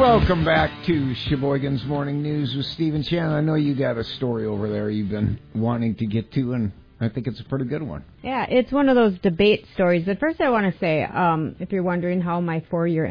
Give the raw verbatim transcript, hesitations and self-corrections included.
Welcome back to Sheboygan's Morning News with Steve and Shannon. I know you got a story over there you've been wanting to get to, and I think it's a pretty good one. Yeah, it's one of those debate stories. But first I want to say, um, if you're wondering how my four-year